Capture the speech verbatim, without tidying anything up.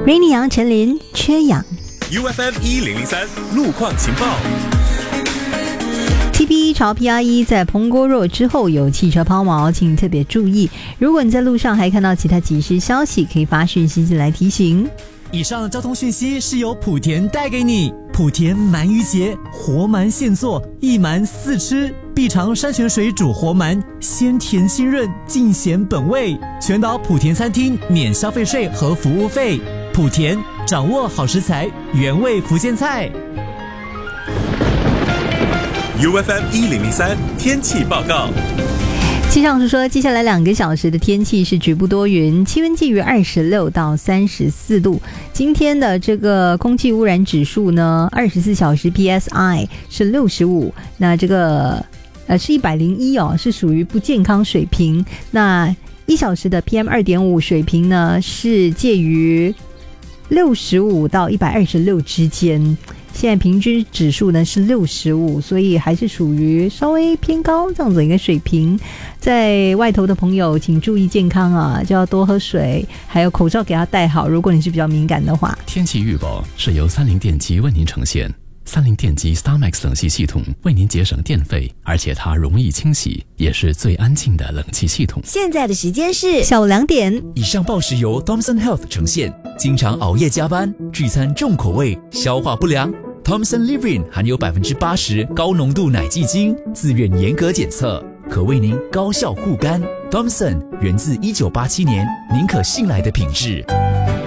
Rainy 杨丞琳缺氧。 U F M 一零零三路况情报。 T P 一朝 P R 一在彭郭若之后有汽车抛锚，请特别注意。如果你在路上还看到其他即时消息，可以发讯息进来提醒。 以上交通讯息是由莆田带给你。莆田鳗鱼节，活鳗现做，一鳗四吃，必尝山泉水煮活鳗，鲜甜清润，尽显本味。全岛莆田餐厅免消费税和服务费。莆田掌握好食材，原味福建菜。 U F M 一零零三天气报告。 气象署说，接下来两个小时的天气是局部多云，气温介于二十六到三十四度。今天的这个空气污染指数呢，二十四小时 P S I 是六十五，那这个呃是一百零一哦，是属于不健康水平。那一小时的 P M 二点五 水平呢，是介于六十五到一百二十六之间。现在平均指数呢是六十五，所以还是属于稍微偏高这样子一个水平。在外头的朋友请注意健康啊，就要多喝水，还有口罩给它戴好，如果你是比较敏感的话。 天气预报是由三菱电机为您呈现。三菱电机 StarMax 冷气系统为您节省电费，而且它容易清洗，也是最安静的冷气系统。 现在的时间是下午两点。 以上报时由 Thomson Health 呈现。经常熬夜加班、聚餐重口味、消化不良 Thomson Livrin 含有百分之八十高浓度奶蓟精，自愿严格检测，可为您高效护肝。Thomson 源自一九八七年，您可信赖的品质。